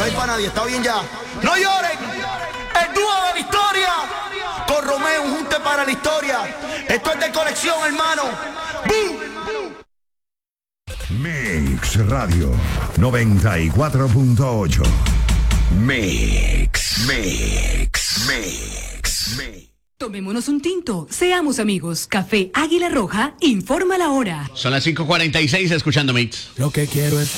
hay para nadie, está bien ya. ¡No lloren! El dúo de la historia. Con Romeo, un junte para la historia. Esto es de colección, hermano. ¡Bum! Mix Radio 94.8. Mix. Tomémonos un tinto, seamos amigos. Café Águila Roja informa la hora. Son las 5:46 escuchando Mix. Lo que quiero es